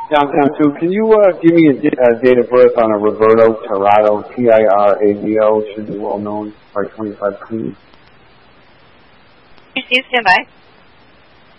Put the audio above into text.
Downtown 2, can you give me a date of birth on a Roberto Tirado, Tirado, should be well known, by 25 clean? Stand by.